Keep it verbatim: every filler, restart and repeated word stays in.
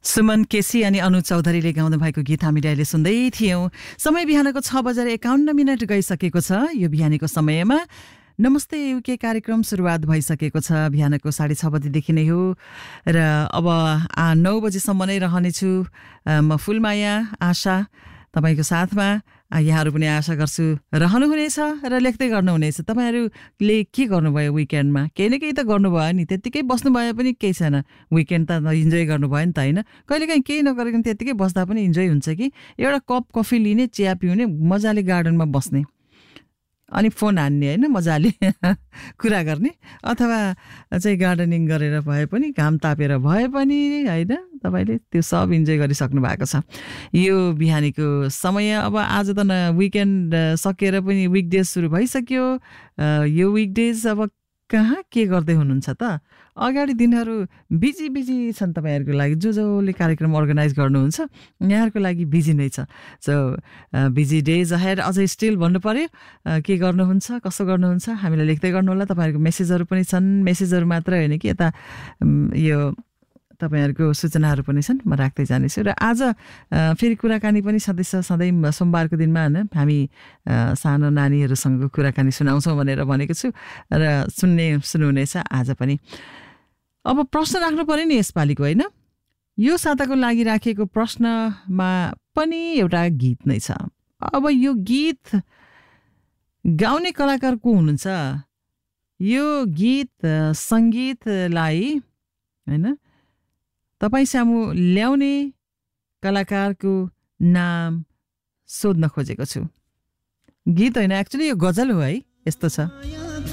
सुमन केसी अनि अनु चौधरीले गाउँदै भएको गीत हामीले अहिले सुन्दै थियौं। समय बिहानको छ बजेर एकाउन्न मिनट गइसकेको छ। यो बिहानीको समयमा नमस्ते युके कार्यक्रम सुरुवात भइसकेको छ। बिहानको साढे छ बजेदेखि नै हो र अब नौ बजेसम्म नै रहनेछु। म फुलमाया आशा तपाईको साथमा। यहाँहरू पनि आशा गर्छु रहनुहुनेछ र लेख्दै गर्नुहुनेछ। तपाईँहरूले के गर्नुभयो विकेन्डमा? केही न केही त गर्नुभयो नि, त्यत्तिकै बस्नु भए पनि केही छैन। विकेन्ड त इन्जोय गर्नुभयो नि त, होइन? कहिलेकाहीँ केही नगरिकन त्यत्तिकै बस्दा पनि इन्जोय हुन्छ कि एउटा कप कफी लिने, चिया पिउने, मजाले गार्डनमा बस्ने अनि फोन हान्ने, होइन? मजाले कुरा गर्ने अथवा चाहिँ गार्डनिङ गरेर भए पनि, घाम तापेर भए पनि, होइन? तपाईँले त्यो सब इन्जोय गरिसक्नु भएको छ यो बिहानीको समय। अब आज त न विकेन्ड सकेर पनि विकडेज सुरु भइसक्यो। यो विकडेज अब कहाँ के गर्दै हुनुहुन्छ त? अगाडि दिनहरू बिजी बिजी छन् तपाईँहरूको लागि। जो जसले कार्यक्रम अर्गनाइज गर्नुहुन्छ यहाँहरूको लागि बिजी नै छ। So busy days ahead. अझै स्टिल भन्नु पर्यो के गर्नुहुन्छ, कसो गर्नुहुन्छ, हामीलाई लेख्दै गर्नु होला। तपाईँहरूको मेसेजहरू पनि छन्। मेसेजहरू मात्रै होइन कि यता यो तपाईँहरूको सूचनाहरू पनि छन्, म राख्दै जानेछु। र आज फेरि कुराकानी पनि सधैँ सधैँ सोमबारको दिनमा होइन हामी सानो नानीहरूसँग कुराकानी सुनाउँछौँ भनेर भनेको छु र सुन्ने सुन्नुहुनेछ आज पनि। अब प्रश्न राख्नु पर्यो नि यसपालिको, होइन? यो साताको लागि राखेको प्रश्नमा पनि एउटा गीत नै छ। अब यो गीत गाउने कलाकार को हुनुहुन्छ? यो गीत सङ्गीतलाई, होइन, तपाईँ सामु ल्याउने कलाकारको नाम सोध्न खोजेको छु। गीत होइन, एक्चुअली यो गजल हो है। यस्तो छ।